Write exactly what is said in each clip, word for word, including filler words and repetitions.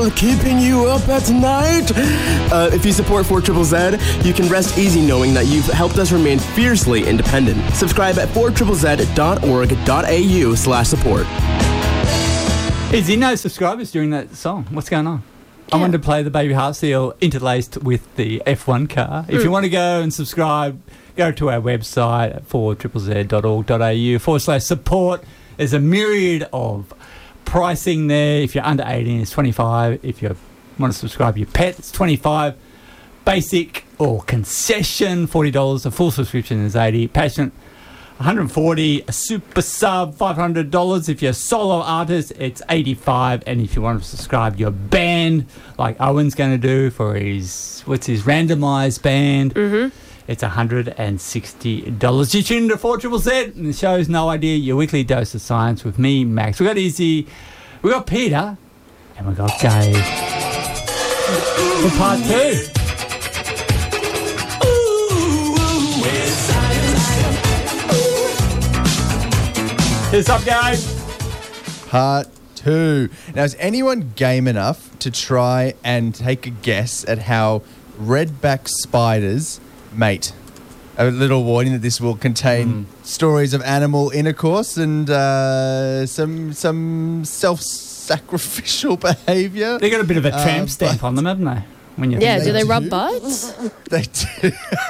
still keeping you up at night? Uh, if you support four triple Z, you can rest easy knowing that you've helped us remain fiercely independent. Subscribe at four triple z dot org dot a u slash support. Is there no subscribers during that song? What's going on? I wanted to play the Baby Heart Seal interlaced with the F one car. If mm. you want to go and subscribe, go to our website at four triple z dot org dot a u forward slash support. There's a myriad of pricing there. If you're under eighteen, it's twenty-five. If you want to subscribe your pet, it's twenty-five. Basic or concession, forty dollars. A full subscription is eighty dollars. Passionate, one hundred forty dollars. A super sub, five hundred dollars. If you're a solo artist, it's eighty-five dollars. And if you want to subscribe your band, like Owen's going to do for his, what's his randomised band, mm-hmm. it's one hundred sixty dollars. You tune into four triple Z, and the show's No Idea, your weekly dose of science with me, Max. We've got Izzy, we've got Peter, and we've got Dave for part two. What's up, guys? Part two. Now, is anyone game enough to try and take a guess at how redback spiders mate? A little warning that this will contain mm. stories of animal intercourse and uh, some some self-sacrificial behaviour. They got a bit of a tramp um, stamp on them, haven't they? When you yeah, do they do? rub butts? They do.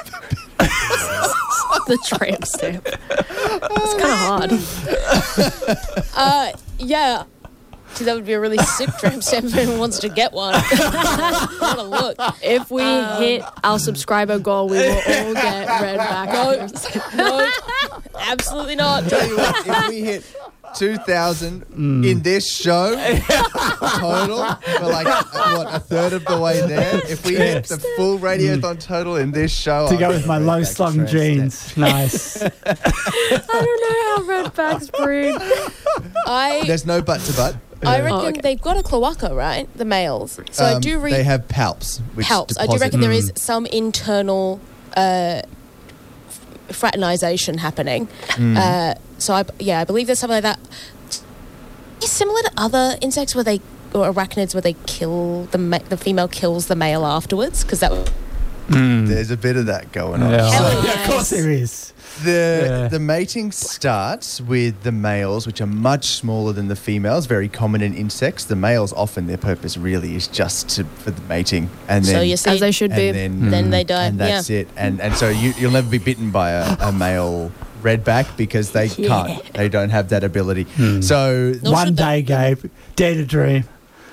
The tramp stamp. It's kind of hard. uh, yeah. See, that would be a really sick tramp stamp if anyone wants to get one. What a look. If we um, hit our subscriber goal, we will all get redback. No, no, absolutely not. Tell you what, if we hit two thousand mm. in this show total, we're like, what, a third of the way there? If we hit the full Radiothon mm. total in this show... To go with my low-slung jeans. Nice. I don't know how redbacks breed. I, There's no butt to butt. I reckon oh, okay. they've got a cloaca, right? The males. So um, I do read... They have palps. Which palps. Deposit. I do reckon mm. there is some internal uh, fraternisation happening. Mm. Uh, so, I, yeah, I believe there's something like that. It's similar to other insects where they... Or arachnids where they kill... The ma- the female kills the male afterwards. Because that... Mm. There's a bit of that going on. Yeah, so, yeah, of course there is. The yeah. the mating starts with the males, which are much smaller than the females, very common in insects. The males, often their purpose really is just to, for the mating. And then, so you see, as they should be. Then, mm. then they die. And that's yeah. it. And and so you, you'll never be bitten by a, a male redback because they yeah. can't. They don't have that ability. Mm. So no, one day, Gabe, dare to dream.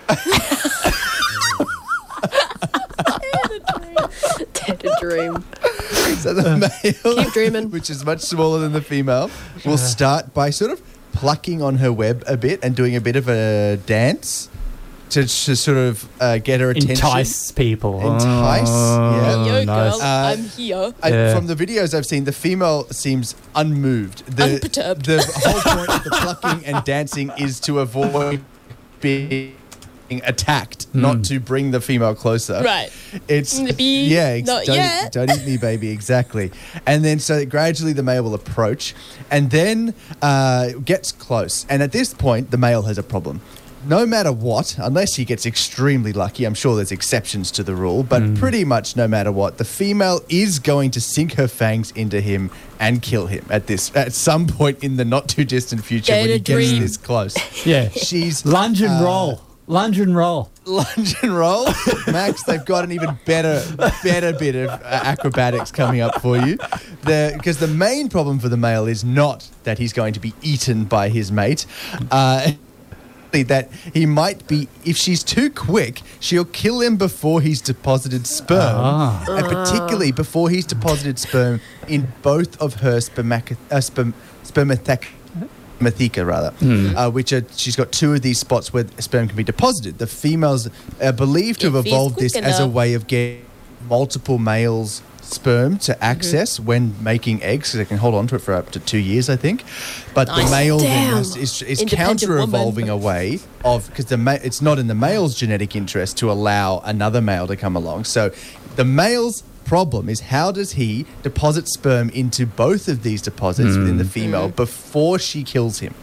Dare to dream. So the male, keep dreaming, which is much smaller than the female, will start by sort of plucking on her web a bit and doing a bit of a dance to, to sort of uh, get her attention. Entice people. Entice. Oh, yeah. Yo, nice. girl, uh, I'm here. I, yeah. From the videos I've seen, the female seems unmoved. The, Unperturbed. The whole point of the plucking and dancing is to avoid being attacked, mm. not to bring the female closer. Right. It's Be yeah. Ex- not don't, yet. Don't eat me, baby. Exactly. And then so gradually the male will approach, and then uh, gets close. And at this point, the male has a problem. No matter what, unless he gets extremely lucky, I'm sure there's exceptions to the rule, but mm. pretty much no matter what, the female is going to sink her fangs into him and kill him at this at some point in the not too distant future Get when he gets dream. this close. Yeah. She's lunge and uh, roll. Lunge and roll. Lunge and roll. Max, they've got an even better better bit of uh, acrobatics coming up for you. Because the, the main problem for the male is not that he's going to be eaten by his mate. Uh, that he might be, if she's too quick, she'll kill him before he's deposited sperm. Ah. And particularly before he's deposited sperm in both of her spermac- uh, sperm- spermathec- Mathika, rather, mm. uh, which are, she's got two of these spots where sperm can be deposited. The females are believed to have evolved this enough. as a way of getting multiple males' sperm to access mm-hmm. when making eggs, because they can hold on to it for up to two years, I think. But nice. the male then is, is, is counter-evolving a way of, because the ma- it's not in the male's genetic interest to allow another male to come along. So the male's problem is, how does he deposit sperm into both of these deposits mm. within the female mm. before she kills him?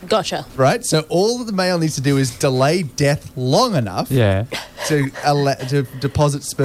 Gotcha. right? So all the male needs to do is delay death long enough Yeah. to allow, to deposit sperm.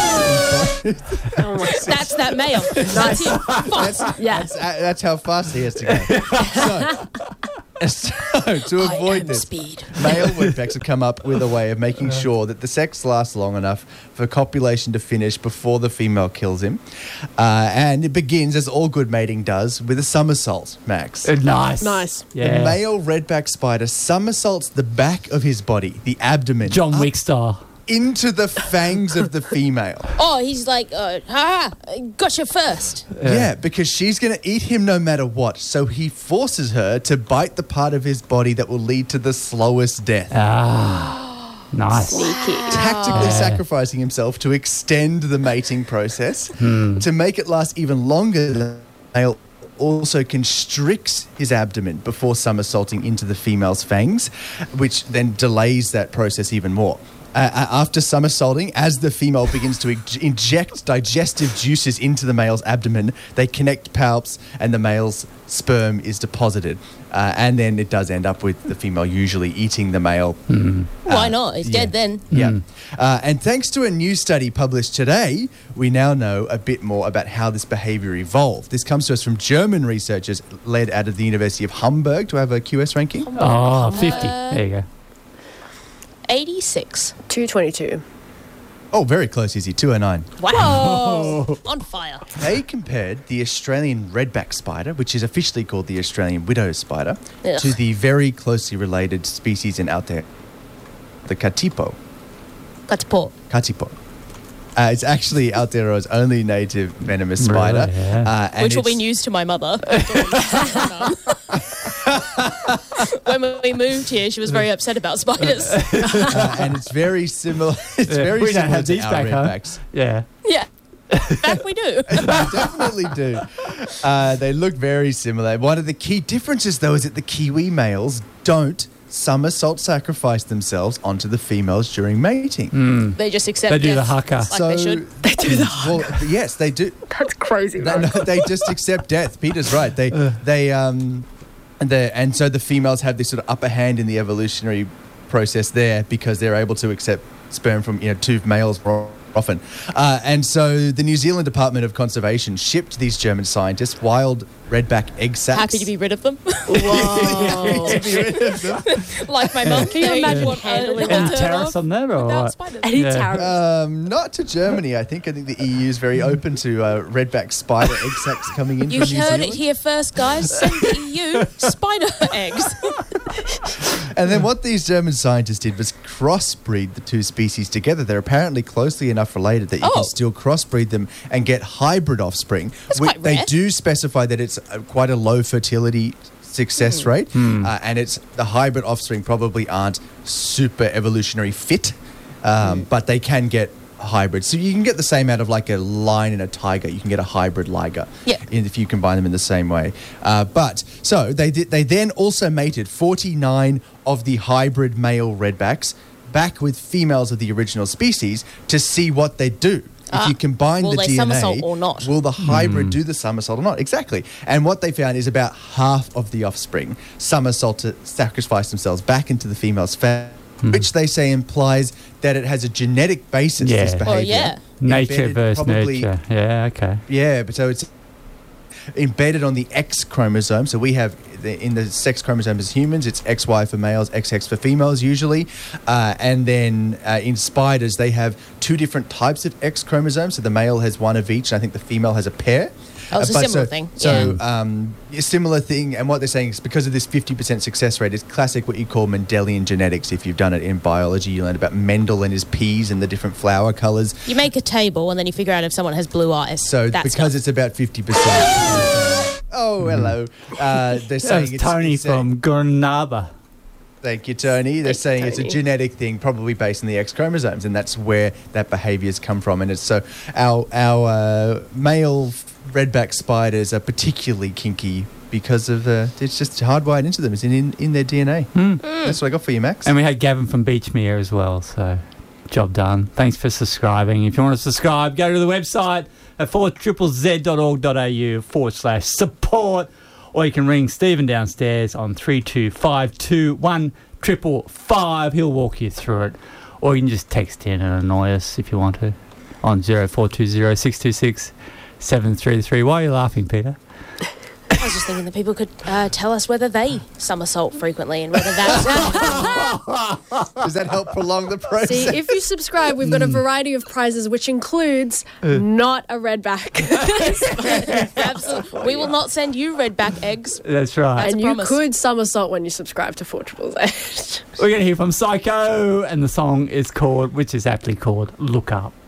That's that male. That's him. That's, Yeah. that's, uh, that's how fast he has to go. So, so to I avoid am this, speed. male wetbacks have come up with a way of making sure that the sex lasts long enough for copulation to finish before the female kills him. Uh, and it begins, as all good mating does, with a somersault, Max. Uh, Nice. Nice. Yeah. The male redback spider somersaults the back of his body, the abdomen, John up Wick style. into the fangs of the female. Oh, he's like, uh, ha, gotcha first. Yeah, because she's going to eat him no matter what. So he forces her to bite the part of his body that will lead to the slowest death. Ah. Nice. Sneaky. Tactically Yeah. sacrificing himself to extend the mating process. To make it last even longer, the male also constricts his abdomen before somersaulting into the female's fangs, which then delays that process even more. Uh, uh, after somersaulting, as the female begins to ej- inject digestive juices into the male's abdomen, they connect palps and the male's sperm is deposited. Uh, and then it does end up with the female usually eating the male. Why not? He's yeah. dead then. Yeah. Uh, and thanks to a new study published today, we now know a bit more about how this behavior evolved. This comes to us from German researchers led out of the University of Hamburg. Do I have a Q S ranking? Oh, fifty. There you go. eighty-six. two twenty-two. Oh, very close, Izzy. two oh nine. Wow. On fire. They compared the Australian redback spider, which is officially called the Australian widow spider, Ugh. to the very closely related species in out there, the katipo. That's poor. Katipo. Uh, it's actually Aotearoa's only native venomous spider. Really? Yeah. Uh, and Which will be it's- news to my mother. When we moved here, she was very upset about spiders. uh, and it's very similar. It's Yeah, very we don't similar have to these our back home. redbacks. Yeah. Yeah. That we do. They definitely do. Uh, they look very similar. One of the key differences, though, is that the Kiwi males don't somersault sacrifice themselves onto the females during mating. They just accept They do the death haka. Like they should. They do the Well, yes, they do. That's crazy, They, man. no, they just accept death. Peter's right. They they um and the and so the females have this sort of upper hand in the evolutionary process there because they're able to accept sperm from, you know, two males more often. Uh, and so the New Zealand Department of Conservation shipped these German scientists wild redback egg sacs. Happy to be rid of them. Whoa. to be rid of them. Like my mum. Can you imagine handling Any that? tariffs on that or Without what? spiders. Any Yeah. tariffs? Um, not to Germany, I think. I think the E U is very open to uh, redback spider egg sacs coming in You from New heard Zealand. it here first, guys. Send the E U spider eggs. And then what these German scientists did was crossbreed the two species together. They're apparently closely enough related that you Oh. can still crossbreed them and get hybrid offspring. That's Whi- quite they rare. do specify that it's uh, quite a low fertility success rate, uh, and it's the hybrid offspring probably aren't super evolutionary fit, um, but they can get hybrids. So you can get the same out of like a lion and a tiger. You can get a hybrid liger Yeah. in, if you combine them in the same way. Uh, but so they did, they then also mated forty-nine of the hybrid male redbacks back with females of the original species to see what they do. If Ah, you combine will the they D N A, somersault or not? will the hybrid do the somersault or not? Exactly. And what they found is about half of the offspring somersault to sacrifice themselves back into the female's fat, which they say implies that it has a genetic basis, Yeah. this Well, behavior. yeah. Nature Embedded versus probably- nurture. Yeah, okay. Yeah, but so it's embedded on the X chromosome. So we have the, in the sex chromosome as humans, it's X Y for males, X X for females usually. Uh, and then uh, in spiders, they have two different types of X chromosomes. So the male has one of each, and I think the female has a pair. Oh, it's a but similar so, thing. So Yeah. um, a similar thing, and what they're saying is because of this fifty percent success rate, it's classic what you call Mendelian genetics. If you've done it in biology, you learn about Mendel and his peas and the different flower colours. You make a table and then you figure out if someone has blue eyes. So That because stuff. it's about fifty percent. Oh, hello. Uh, they're saying That's it's, Tony it's a- from Granaba. Thank you, Tony. They're Thank you, saying it's a Tony. genetic thing, probably based on the X chromosomes, and that's where that behaviour's come from. And it's so our our uh, male redback spiders are particularly kinky because of uh, it's just hardwired into them. It's in in, in their D N A. That's what I got for you, Max. And we had Gavin from Beachmere as well, so job done. Thanks for subscribing. If you want to subscribe, go to the website at four triple z dot org dot a u forward slash support, or you can ring Stephen downstairs on three two five two one triple five. He'll walk you through it. Or you can just text in and annoy us if you want to on zero four two zero six two six seven three three. Why are you laughing, Peter? I was just thinking that people could uh, tell us whether they somersault frequently and whether that's... Does that help prolong the process? See, if you subscribe, we've got a variety of prizes, which includes not a redback. Absolutely. We will not send you redback eggs. That's right. That's and a you promise. could somersault when you subscribe to four triple Z. We're going to hear from Psycho, and the song is called, which is aptly called, Look Up.